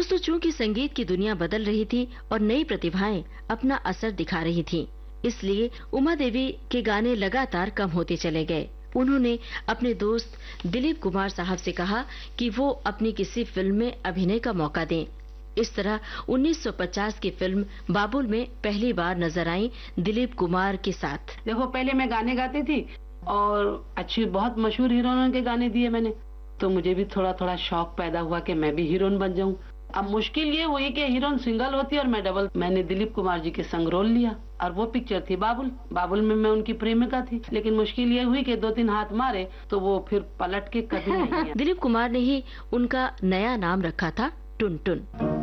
दोस्तों, चूंकि संगीत की दुनिया बदल रही थी और नई प्रतिभाएं अपना असर दिखा रही थीं, इसलिए उमा देवी के गाने लगातार कम होते चले गए। उन्होंने अपने दोस्त दिलीप कुमार साहब से कहा कि वो अपनी किसी फिल्म में अभिनय का मौका दें। इस तरह 1950 की फिल्म बाबुल में पहली बार नजर आई दिलीप कुमार के साथ। देखो, पहले मैं गाने गाती थी और अच्छी बहुत मशहूर हीरोइनों के गाने दिए मैंने, तो मुझे भी थोड़ा थोड़ा शौक पैदा हुआ कि मैं भी हीरोइन बन जाऊं। अब मुश्किल ये हुई कि हीरोइन सिंगल होती और मैं डबल। मैंने दिलीप कुमार जी के संग रोल लिया और वो पिक्चर थी बाबुल। बाबुल में मैं उनकी प्रेमिका थी, लेकिन मुश्किल ये हुई कि 2-3 हाथ मारे तो वो फिर पलट के कभी नहीं आया। दिलीप कुमार ने ही उनका नया नाम रखा था टुनटुन।